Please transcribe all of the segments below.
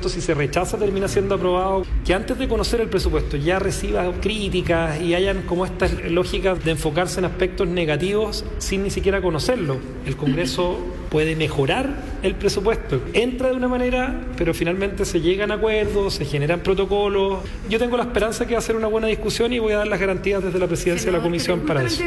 presupuesto, si se rechaza, termina siendo aprobado, que antes de conocer el presupuesto ya reciba críticas y hayan como estas lógicas de enfocarse en aspectos negativos sin ni siquiera conocerlo. El Congreso puede mejorar el presupuesto. Entra de una manera, pero finalmente se llegan a acuerdos, se generan protocolos. Yo tengo la esperanza que va a ser una buena discusión y voy a dar las garantías desde la presidencia de la Comisión para eso.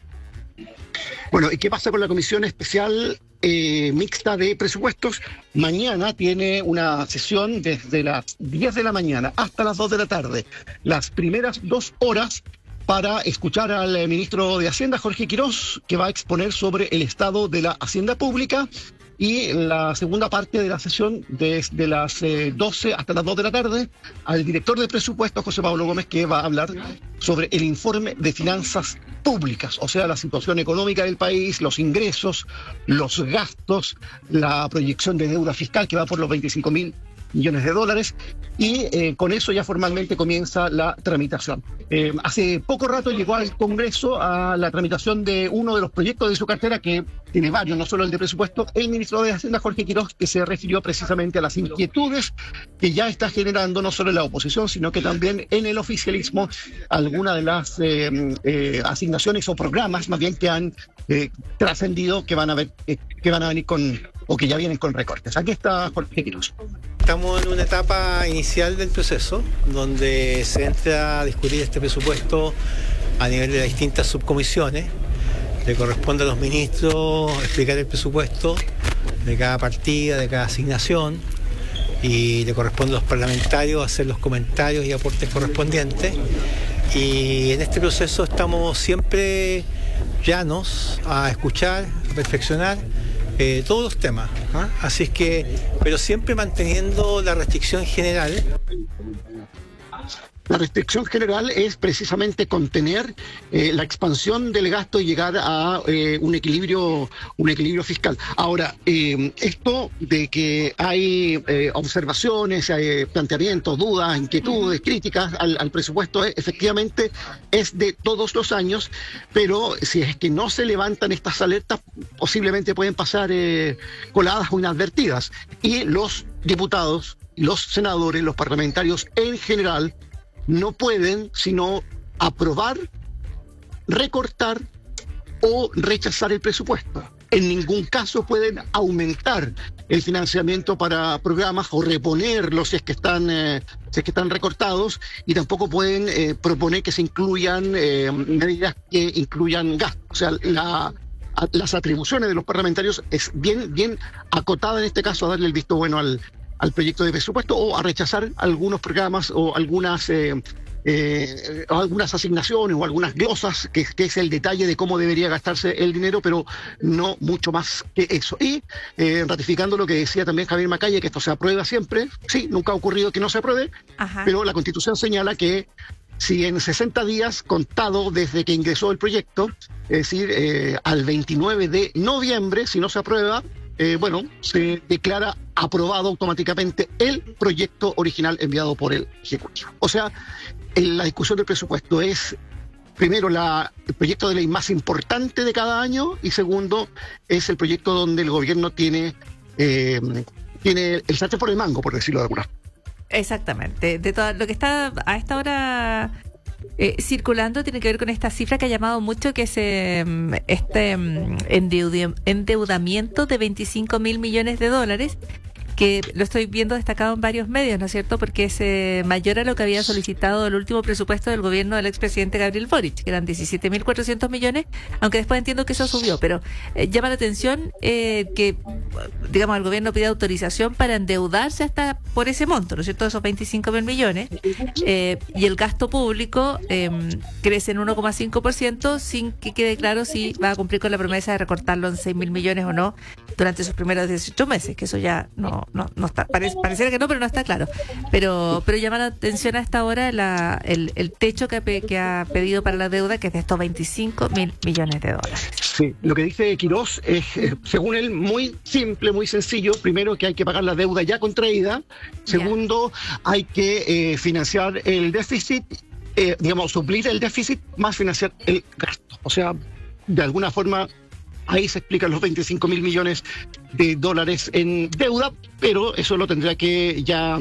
Bueno, ¿y qué pasa con la Comisión Especial Mixta de Presupuestos? Mañana tiene una sesión desde las 10 de la mañana hasta las 2 de la tarde. Las primeras 2 horas para escuchar al ministro de Hacienda, Jorge Quirós, que va a exponer sobre el estado de la hacienda pública, y la segunda parte de la sesión, desde las 12 hasta las 2 de la tarde, al director de presupuestos, José Pablo Gómez, que va a hablar sobre el informe de finanzas públicas, o sea, la situación económica del país, los ingresos, los gastos, la proyección de deuda fiscal que va por los 25.000 millones de dólares, y con eso ya formalmente comienza la tramitación. Hace poco rato llegó al Congreso a la tramitación de uno de los proyectos de su cartera, que tiene varios, no solo el de presupuesto, el ministro de Hacienda, Jorge Quirós, que se refirió precisamente a las inquietudes que ya está generando no solo en la oposición, sino que también en el oficialismo, algunas de las asignaciones o programas más bien que han trascendido, que van a venir con, o que ya vienen con recortes. Aquí está Jorge Quirós. Estamos en una etapa inicial del proceso, donde se entra a discutir este presupuesto a nivel de las distintas subcomisiones. Le corresponde a los ministros explicar el presupuesto de cada partida, de cada asignación, y le corresponde a los parlamentarios hacer los comentarios y aportes correspondientes. Y en este proceso estamos siempre llanos a escuchar, a perfeccionar todos los temas, ¿eh? Así es que, pero siempre manteniendo la restricción general. La restricción general es precisamente contener la expansión del gasto y llegar a un equilibrio fiscal. Ahora, esto de que hay observaciones, hay planteamientos, dudas, inquietudes, críticas al presupuesto, efectivamente es de todos los años, pero si es que no se levantan estas alertas, posiblemente pueden pasar coladas o inadvertidas. Y los diputados, los senadores, los parlamentarios en general, no pueden sino aprobar, recortar o rechazar el presupuesto. En ningún caso pueden aumentar el financiamiento para programas o reponerlos si es que están recortados, y tampoco pueden proponer que se incluyan medidas que incluyan gastos. O sea, las atribuciones de los parlamentarios es bien acotada en este caso a darle el visto bueno al proyecto de presupuesto, o a rechazar algunos programas o algunas asignaciones o algunas glosas, que es el detalle de cómo debería gastarse el dinero, pero no mucho más que eso. Y ratificando lo que decía también Javier Macaya, que esto se aprueba siempre. Sí, nunca ha ocurrido que no se apruebe. Ajá. Pero la Constitución señala que si en 60 días contado desde que ingresó el proyecto, es decir, al 29 de noviembre, si no se aprueba, se declara aprobado automáticamente el proyecto original enviado por el Ejecutivo. O sea, la discusión del presupuesto es, primero, el proyecto de ley más importante de cada año, y segundo, es el proyecto donde el gobierno tiene el sartén por el mango, por decirlo de alguna forma. Exactamente. De todo lo que está a esta hora circulando tiene que ver con esta cifra que ha llamado mucho, que es endeudamiento de 25.000 millones de dólares, que lo estoy viendo destacado en varios medios, ¿no es cierto? Porque es mayor a lo que había solicitado el último presupuesto del gobierno del expresidente Gabriel Boric, que eran 17.400 millones, aunque después entiendo que eso subió, pero llama la atención que, digamos, el gobierno pide autorización para endeudarse hasta por ese monto, ¿no es cierto? Esos 25.000 millones, y el gasto público crece en 1,5%, sin que quede claro si va a cumplir con la promesa de recortarlo en 6.000 millones o no durante sus primeros 18 meses, que eso ya no está, pareciera que no, pero no está claro. Pero llama la atención a esta hora el techo que ha pedido para la deuda, que es de estos 25.000 millones de dólares. Sí, lo que dice Quirós es, según él, muy simple, muy sencillo. Primero, que hay que pagar la deuda ya contraída. Segundo, hay que financiar el déficit, suplir el déficit más financiar el gasto. O sea, de alguna forma, ahí se explican los 25.000 millones de dólares en deuda, pero eso lo tendrá que ya